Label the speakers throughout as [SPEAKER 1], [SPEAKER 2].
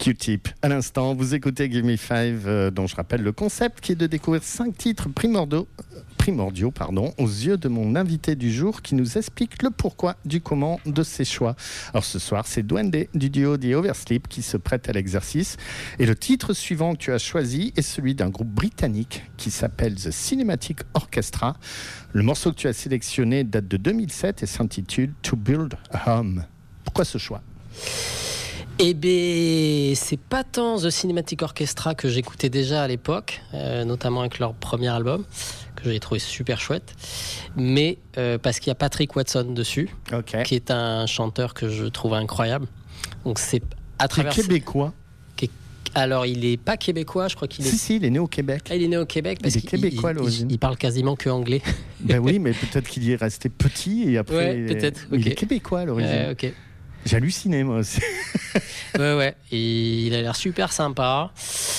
[SPEAKER 1] Q-Tip. À l'instant, vous écoutez Give Me Five, dont je rappelle le concept qui est de découvrir 5 titres primordiaux, aux yeux de mon invité du jour qui nous explique le pourquoi du comment de ses choix. Alors ce soir, c'est Duende du duo The Oversleep qui se prête à l'exercice. Et le titre suivant que tu as choisi est celui d'un groupe britannique qui s'appelle The Cinematic Orchestra. Le morceau que tu as sélectionné date de 2007 et s'intitule To Build a Home. Pourquoi ce choix ?
[SPEAKER 2] Eh bien, c'est pas tant The Cinematic Orchestra que j'écoutais déjà à l'époque, notamment avec leur premier album, que j'ai trouvé super chouette, mais parce qu'il y a Patrick Watson dessus, qui est un chanteur que je trouve incroyable. Donc c'est à travers.
[SPEAKER 1] Québécois.
[SPEAKER 2] Alors, il n'est pas québécois, je crois qu'il est...
[SPEAKER 1] Si, il est né au Québec.
[SPEAKER 2] Ah, il est né au Québec parce qu'il
[SPEAKER 1] québécois à l'origine.
[SPEAKER 2] Il parle quasiment que anglais.
[SPEAKER 1] Ben oui, mais peut-être qu'il y est resté petit et après...
[SPEAKER 2] Ouais, peut-être.
[SPEAKER 1] Il est québécois à l'origine.
[SPEAKER 2] Ok.
[SPEAKER 1] J'ai halluciné, moi aussi.
[SPEAKER 2] Ouais. Et il a l'air super sympa.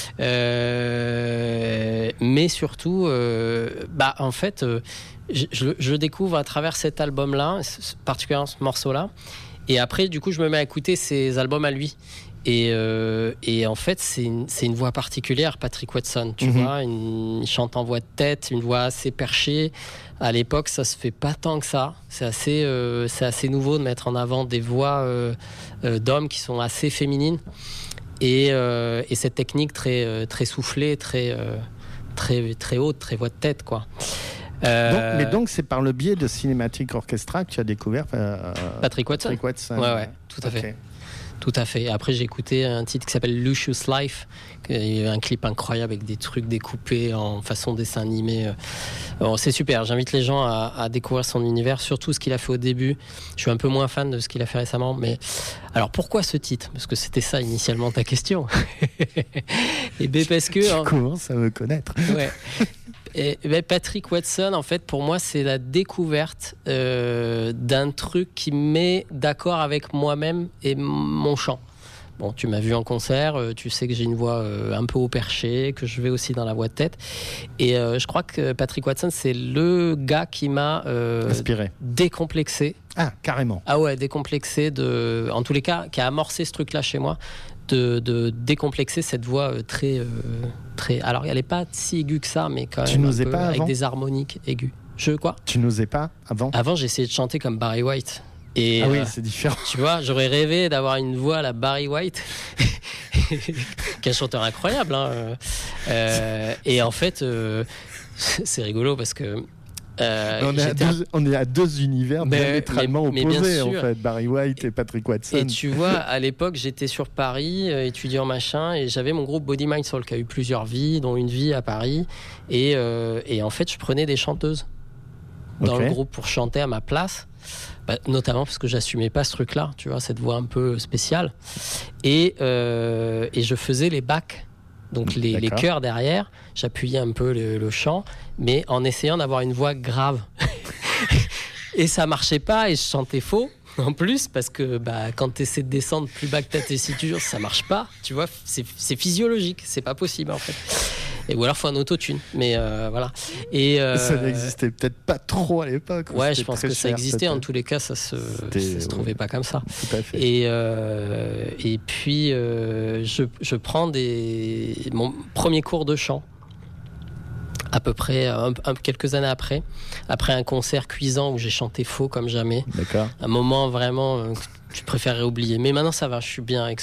[SPEAKER 2] Mais surtout, en fait, je découvre à travers cet album-là, particulièrement ce morceau-là. Et après, du coup, je me mets à écouter ses albums à lui. Et en fait, c'est une voix particulière, Patrick Watson. Tu vois, il chante en voix de tête, une voix assez perchée. À l'époque, ça se fait pas tant que ça. C'est assez nouveau de mettre en avant des voix d'hommes qui sont assez féminines. Et cette technique très soufflée, très haute, très voix de tête, quoi.
[SPEAKER 1] Donc c'est par le biais de Cinematic Orchestra que tu as découvert
[SPEAKER 2] Patrick Watson. Ouais, tout à fait. Tout à fait. Après, j'ai écouté un titre qui s'appelle Lucious Life. Il y a un clip incroyable avec des trucs découpés en façon dessin animé. Bon, c'est super. J'invite les gens à découvrir son univers, surtout ce qu'il a fait au début. Je suis un peu moins fan de ce qu'il a fait récemment. Mais alors, pourquoi ce titre ? Parce que c'était ça initialement ta question. Et bien parce que...
[SPEAKER 1] Tu commences à me connaître.
[SPEAKER 2] Ouais. Et Patrick Watson, en fait, pour moi, c'est la découverte d'un truc qui me met d'accord avec moi-même et mon chant. Bon, tu m'as vu en concert, tu sais que j'ai une voix un peu haut perché, que je vais aussi dans la voix de tête. Et je crois que Patrick Watson, c'est le gars qui m'a
[SPEAKER 1] inspiré,
[SPEAKER 2] décomplexé.
[SPEAKER 1] Ah, carrément.
[SPEAKER 2] Ah ouais, décomplexé, en tous les cas, qui a amorcé ce truc-là chez moi. De décomplexer cette voix très. Alors, elle n'est pas si aiguë que ça, mais quand même un peu, avec des harmoniques aiguës. Quoi ?
[SPEAKER 1] Tu n'osais pas avant ?
[SPEAKER 2] Avant, j'essayais de chanter comme Barry White. Et,
[SPEAKER 1] oui, c'est différent.
[SPEAKER 2] Tu vois, j'aurais rêvé d'avoir une voix à la Barry White, qui est un chanteur incroyable. Et en fait, c'est rigolo parce que.
[SPEAKER 1] On est à deux univers diamétralement opposés, en fait, Barry White et Patrick Watson.
[SPEAKER 2] Et tu vois, à l'époque, j'étais sur Paris, étudiant machin, et j'avais mon groupe Body Mind Soul qui a eu plusieurs vies, dont une vie à Paris. Et en fait, je prenais des chanteuses dans le groupe pour chanter à ma place. Notamment parce que j'assumais pas ce truc-là, tu vois, cette voix un peu spéciale. Et je faisais les backs. Donc les chœurs derrière, j'appuyais un peu le chant, mais en essayant d'avoir une voix grave. Et ça marchait pas et je chantais faux en plus, parce que quand tu essaies de descendre plus bas que ta tessiture, ça marche pas. Tu vois, c'est physiologique, c'est pas possible en fait. Ou alors il faut un autotune, mais voilà. Et
[SPEAKER 1] ça n'existait peut-être pas trop à l'époque.
[SPEAKER 2] Ouais, je pense que ça existait. En tous les cas, ça se trouvait pas comme ça.
[SPEAKER 1] Tout à fait.
[SPEAKER 2] Et puis je prends mon premier cours de chant. À peu près quelques années après un concert cuisant où j'ai chanté faux comme jamais.
[SPEAKER 1] D'accord.
[SPEAKER 2] Un moment vraiment que tu préférerais oublier. Mais maintenant ça va, je suis bien avec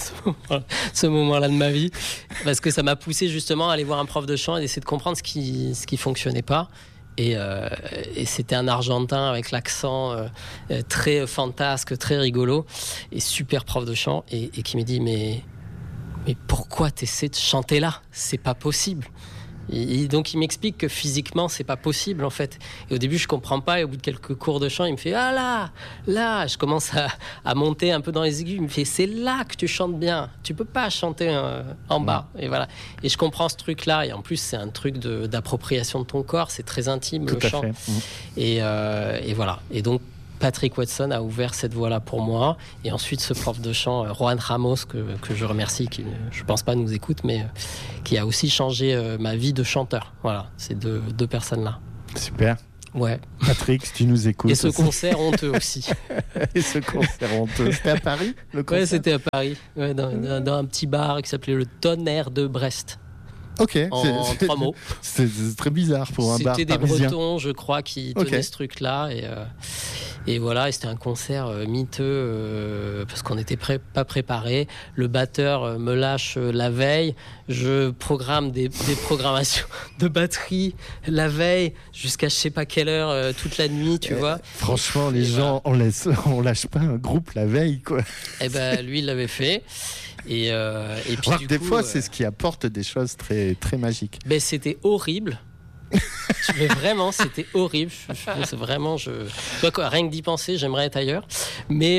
[SPEAKER 2] ce moment-là de ma vie, parce que ça m'a poussé justement à aller voir un prof de chant et d'essayer de comprendre ce qui fonctionnait pas. Et c'était un Argentin avec l'accent très fantasque, très rigolo, et super prof de chant, et qui me dit mais pourquoi t'essaies de chanter là ? C'est pas possible. Et donc il m'explique que physiquement c'est pas possible en fait. Et au début je comprends pas, et au bout de quelques cours de chant il me fait là je commence à monter un peu dans les aigus. Il me fait c'est là que tu chantes bien, tu peux pas chanter en bas. Et voilà, et je comprends ce truc là, et en plus c'est un truc d'appropriation de ton corps, c'est très intime. Tout le chant. Et voilà, et donc Patrick Watson a ouvert cette voie-là pour moi. Et ensuite, ce prof de chant, Juan Ramos, que je remercie, qui je pense pas nous écoute, mais qui a aussi changé ma vie de chanteur. Voilà, ces deux personnes-là.
[SPEAKER 1] Super.
[SPEAKER 2] Ouais.
[SPEAKER 1] Patrick, si tu nous écoutes.
[SPEAKER 2] Et ce concert honteux aussi.
[SPEAKER 1] Et ce concert honteux. C'était à Paris, le concert?
[SPEAKER 2] Ouais, c'était à Paris, dans un petit bar qui s'appelait le Tonnerre de Brest.
[SPEAKER 1] Ok,
[SPEAKER 2] En 3 mots.
[SPEAKER 1] C'est très bizarre pour un bar
[SPEAKER 2] parisien. C'était des Bretons, je crois, qui tenaient ce truc-là. Et voilà, et c'était un concert miteux parce qu'on n'était pas préparé. Le batteur me lâche la veille. Je programme des programmations de batterie la veille jusqu'à je sais pas quelle heure toute la nuit, tu vois.
[SPEAKER 1] Franchement, les gens, on lâche pas un groupe la veille, quoi.
[SPEAKER 2] Et ben lui, il l'avait fait. Et puis
[SPEAKER 1] des fois, c'est ce qui apporte des choses très, très magiques.
[SPEAKER 2] Ben, c'était horrible. Mais vraiment, c'était horrible. C'est vraiment, toi, quoi, rien que d'y penser, j'aimerais être ailleurs. Mais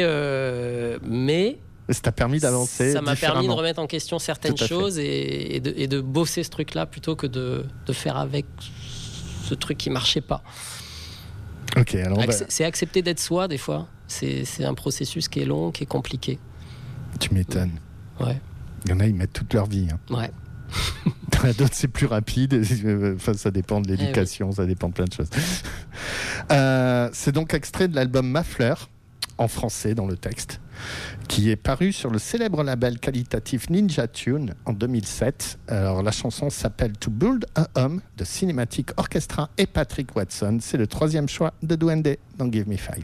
[SPEAKER 1] ça t'a permis d'avancer.
[SPEAKER 2] Ça m'a permis de remettre en question certaines choses et de bosser ce truc-là plutôt que de faire avec ce truc qui marchait pas.
[SPEAKER 1] Ok, alors
[SPEAKER 2] c'est accepter d'être soi des fois. C'est un processus qui est long, qui est compliqué.
[SPEAKER 1] Tu m'étonnes.
[SPEAKER 2] Ouais.
[SPEAKER 1] Il y en a, ils mettent toute leur vie. Hein.
[SPEAKER 2] Ouais.
[SPEAKER 1] D'autres, c'est plus rapide. Enfin, ça dépend de l'éducation, ça dépend de plein de choses. C'est donc extrait de l'album Ma Fleur, en français dans le texte, qui est paru sur le célèbre label qualitatif Ninja Tune en 2007. Alors, la chanson s'appelle To Build a Home de Cinematic Orchestra et Patrick Watson. C'est le 3e choix de Duende dans Give Me Five.